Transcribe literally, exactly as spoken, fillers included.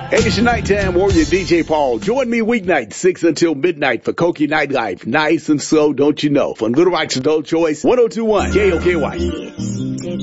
Asian Nighttime Warrior D J Paul. Join me weeknight, six until midnight for Koki Nightlife. Nice and slow, don't you know? From Little Rock's Adult Choice, one oh two one K O K Y.